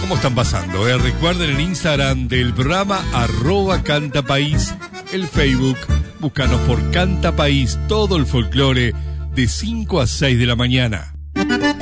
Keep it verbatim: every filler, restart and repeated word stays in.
¿Cómo están pasando? Eh? Recuerden el Instagram del programa, arroba Cantapaís, el Facebook, búscanos por Cantapaís, todo el folclore de cinco a seis de la mañana.